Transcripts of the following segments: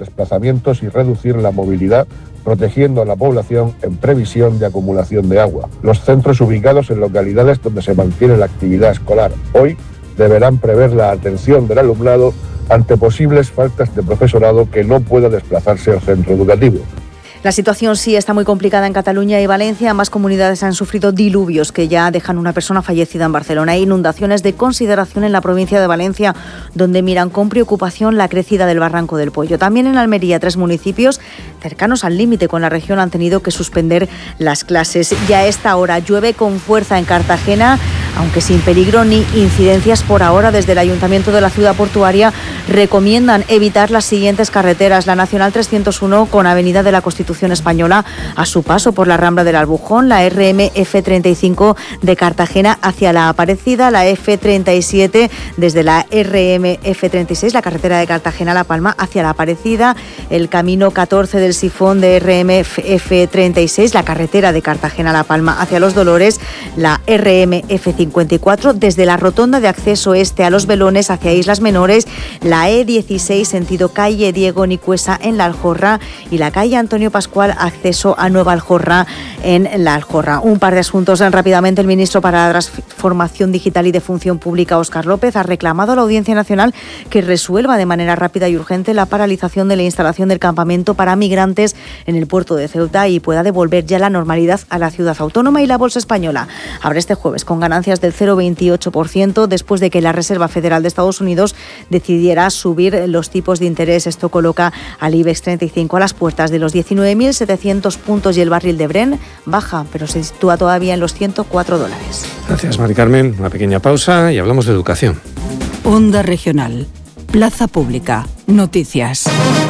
desplazamientos y reducir la movilidad, protegiendo a la población en previsión de acumulación de agua. Los centros ubicados en localidades donde se mantiene la actividad escolar hoy deberán prever la atención del alumnado ante posibles faltas de profesorado que no pueda desplazarse al centro educativo. La situación sí está muy complicada en Cataluña y Valencia. Ambas comunidades han sufrido diluvios que ya dejan una persona fallecida en Barcelona. Hay inundaciones de consideración en la provincia de Valencia, donde miran con preocupación la crecida del Barranco del Pollo. También en Almería, 3 municipios cercanos al límite con la región han tenido que suspender las clases. Y a esta hora llueve con fuerza en Cartagena, aunque sin peligro ni incidencias por ahora. Desde el Ayuntamiento de la ciudad portuaria recomiendan evitar las siguientes carreteras: la Nacional 301 con Avenida de la Constitución Española a su paso por la Rambla del Albujón, la RMF35 de Cartagena hacia la Aparecida, la F37 desde la RMF36, la carretera de Cartagena a La Palma hacia la Aparecida, el camino 14 del Sifón de RMF36, la carretera de Cartagena a La Palma hacia Los Dolores, la RMF54 desde la rotonda de acceso este a Los Belones hacia Islas Menores, la E16 sentido calle Diego Nicuesa en La Aljorra y la calle Antonio Pascual acceso a Nueva Aljorra en La Aljorra. Un par de asuntos rápidamente. El ministro para la Transformación Digital y de Función Pública, Óscar López, ha reclamado a la Audiencia Nacional que resuelva de manera rápida y urgente la paralización de la instalación del campamento para migrantes en el puerto de Ceuta y pueda devolver ya la normalidad a la ciudad autónoma. Y la bolsa española abre este jueves con ganancias del 0,28% después de que la Reserva Federal de Estados Unidos decidiera subir los tipos de interés. Esto coloca al IBEX 35 a las puertas de los 19.700 puntos y el barril de Brent baja, pero se sitúa todavía en los $104. Gracias, Mari Carmen. Una pequeña pausa y hablamos de educación. Onda Regional. Plaza Pública. Noticias.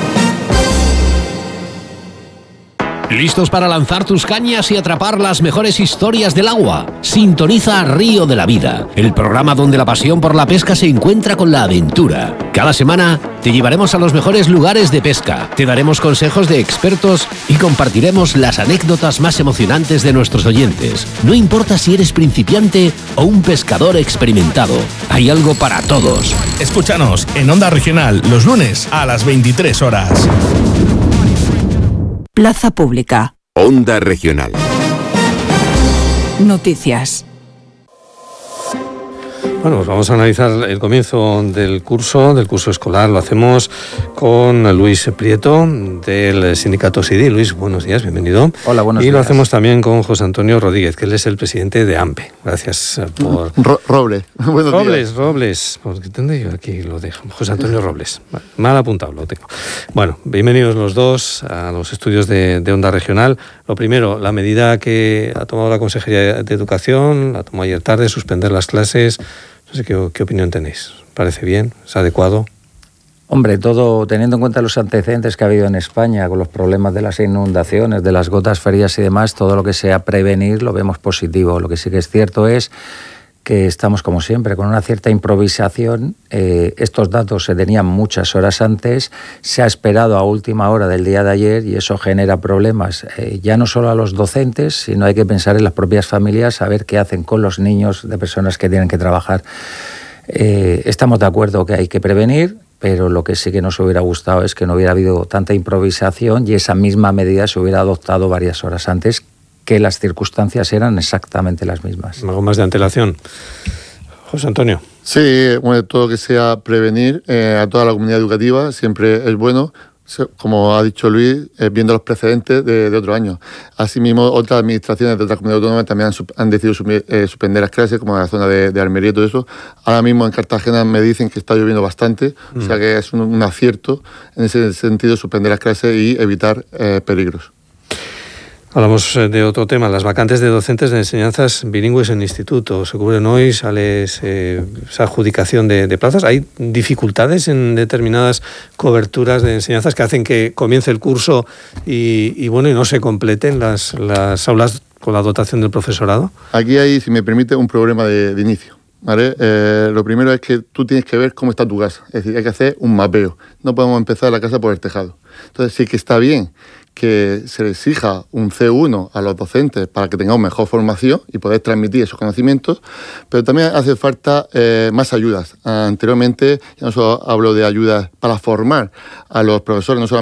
¿Listos para lanzar tus cañas y atrapar las mejores historias del agua? Sintoniza Río de la Vida, el programa donde la pasión por la pesca se encuentra con la aventura. Cada semana te llevaremos a los mejores lugares de pesca, te daremos consejos de expertos y compartiremos las anécdotas más emocionantes de nuestros oyentes. No importa si eres principiante o un pescador experimentado, hay algo para todos. Escúchanos en Onda Regional los lunes a las 23 horas. Plaza Pública. Onda Regional. Noticias. Bueno, pues vamos a analizar el comienzo del curso escolar. Lo hacemos con Luis Prieto, del sindicato SIDI. Luis, buenos días, bienvenido. Hola, buenos días. Y lo hacemos también con José Antonio Rodríguez, que él es el presidente de AMPE. Gracias por... Robles. Buenos días. Robles. Porque tendré yo aquí lo dejo. José Antonio Robles. Mal apuntado lo tengo. Bueno, bienvenidos los dos a los estudios de Onda Regional. Lo primero, la medida que ha tomado la Consejería de Educación, la tomó ayer tarde, suspender las clases. No sé qué opinión tenéis. ¿Parece bien? ¿Es adecuado? Hombre, todo teniendo en cuenta los antecedentes que ha habido en España con los problemas de las inundaciones, de las gotas frías y demás, todo lo que sea prevenir lo vemos positivo. Lo que sí que es cierto es que estamos, como siempre, con una cierta improvisación. Estos datos se tenían muchas horas antes, se ha esperado a última hora del día de ayer y eso genera problemas ya no solo a los docentes, sino hay que pensar en las propias familias, a ver qué hacen con los niños de personas que tienen que trabajar. Estamos de acuerdo que hay que prevenir, pero lo que sí que nos hubiera gustado es que no hubiera habido tanta improvisación y esa misma medida se hubiera adoptado varias horas antes, que las circunstancias eran exactamente las mismas. Algo más de antelación. José Antonio. Sí, bueno, todo lo que sea prevenir a toda la comunidad educativa siempre es bueno, como ha dicho Luis, viendo los precedentes de otros años. Asimismo, otras administraciones de otras comunidades autónomas también han decidido suspender las clases, como en la zona de Almería y todo eso. Ahora mismo en Cartagena me dicen que está lloviendo bastante, o sea que es un acierto en ese sentido suspender las clases y evitar peligros. Hablamos de otro tema, las vacantes de docentes de enseñanzas bilingües en instituto. Se cubren hoy, sale esa adjudicación de plazas. ¿Hay dificultades en determinadas coberturas de enseñanzas que hacen que comience el curso y no se completen las aulas con la dotación del profesorado? Aquí hay, si me permite, un problema de inicio. ¿Vale? Lo primero es que tú tienes que ver cómo está tu casa. Es decir, hay que hacer un mapeo. No podemos empezar la casa por el tejado. Entonces sí que está bien que se le exija un C1 a los docentes para que tengamos mejor formación y poder transmitir esos conocimientos, pero también hace falta más ayudas. Anteriormente ya no solo hablo de ayudas para formar a los profesores, no solamente